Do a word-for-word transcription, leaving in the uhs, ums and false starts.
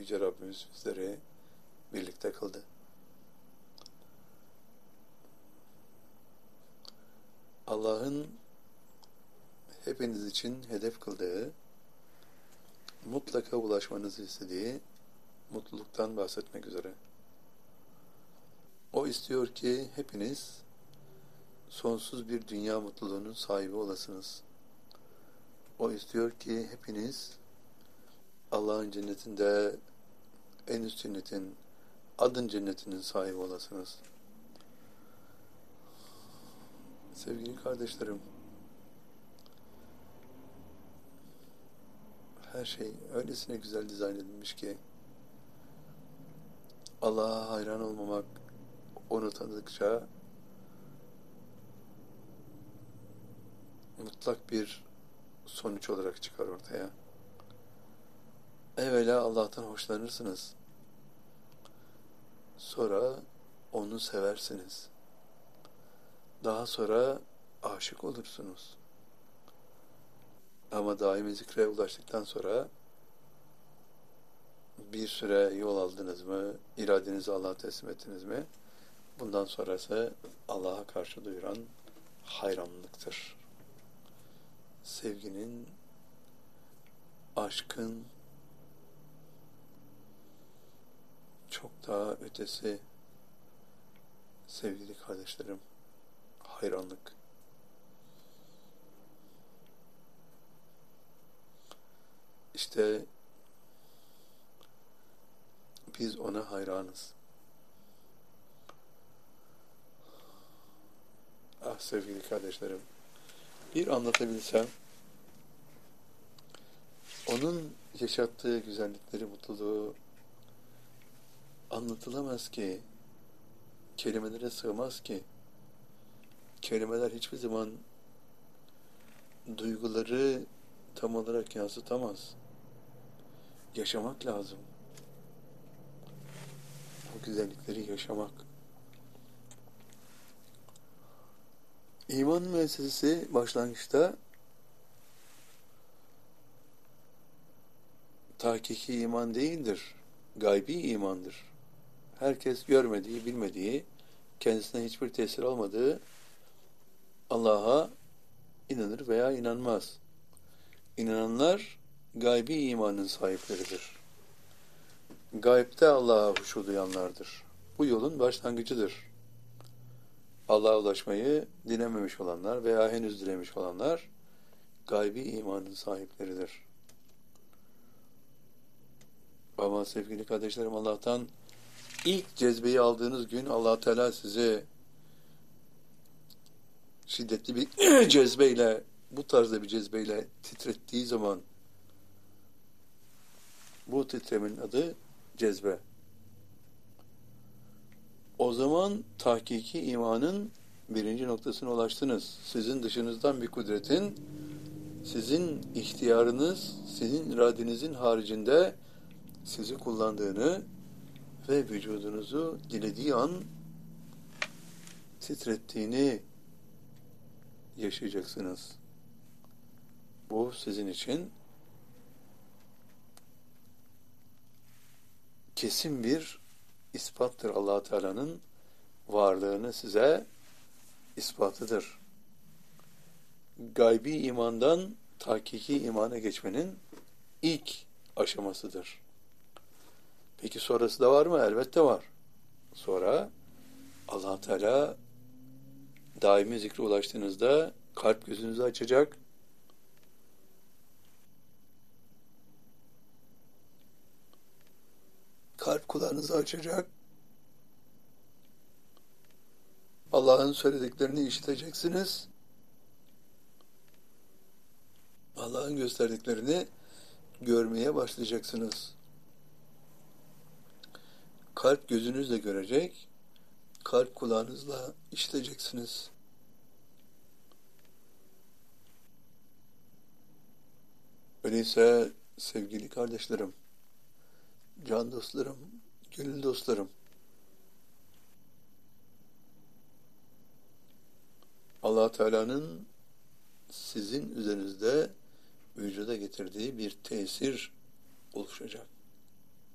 Yüce Rabbimiz bizleri birlikte kıldı. Allah'ın hepiniz için hedef kıldığı, mutlaka ulaşmanızı istediği mutluluktan bahsetmek üzere. O istiyor ki hepiniz sonsuz bir dünya mutluluğunun sahibi olasınız. O istiyor ki hepiniz Allah'ın cennetinde, en üst cennetin, adın cennetinin sahibi olasınız. Sevgili kardeşlerim, her şey öylesine güzel dizayn edilmiş ki Allah'a hayran olmamak, onu tanıdıkça mutlak bir sonuç olarak çıkar ortaya. Evvela Allah'tan hoşlanırsınız. Sonra onu seversiniz. Daha sonra aşık olursunuz. Ama daimi zikre ulaştıktan sonra bir süre yol aldınız mı, iradenizi Allah'a teslim ettiniz mi, bundan sonrası Allah'a karşı duyuran hayranlıktır. Sevginin, aşkın çok daha ötesi sevgili kardeşlerim, hayranlık. İşte biz ona hayranız. Ah sevgili kardeşlerim, bir anlatabilsem, onun yaşattığı güzellikleri, mutluluğu anlatılamaz ki, kelimelere sığmaz ki. Kelimeler hiçbir zaman duyguları tam olarak yansıtamaz. Yaşamak lazım. Bu güzellikleri yaşamak. İman müessesesi başlangıçta tahkiki iman değildir. Gaybi imandır. Herkes görmediği, bilmediği, kendisine hiçbir tesir olmadığı Allah'a inanır veya inanmaz. İnananlar gaybi imanın sahipleridir. Gaybte Allah'a huşu duyanlardır. Bu yolun başlangıcıdır. Allah'a ulaşmayı dilememiş olanlar veya henüz dilemiş olanlar gaybi imanın sahipleridir. Ama sevgili kardeşlerim, Allah'tan ilk cezbeyi aldığınız gün Allah Teala sizi şiddetli bir cezbeyle, bu tarzda bir cezbeyle titrettiği zaman, bu titremenin adı cezbe. O zaman tahkiki imanın birinci noktasına ulaştınız. Sizin dışınızdan bir kudretin, sizin ihtiyarınız, sizin iradenizin haricinde sizi kullandığını ve vücudunuzu dilediği an titrettiğini yaşayacaksınız. Bu sizin için kesin bir ispattır. Allah Teala'nın varlığını size ispatıdır. Gaybi imandan tahkiki imana geçmenin ilk aşamasıdır. Peki sonrası da var mı? Elbette var. Sonra Allah Teala daimi zikre ulaştığınızda kalp gözünüzü açacak. Kalp kulağınızı açacak. Allah'ın söylediklerini işiteceksiniz. Allah'ın gösterdiklerini görmeye başlayacaksınız. Kalp gözünüzle görecek, kalp kulağınızla işiteceksiniz. Öyleyse sevgili kardeşlerim, can dostlarım, gönül dostlarım, Allah Teala'nın sizin üzerinizde vücuda getirdiği bir tesir oluşacak.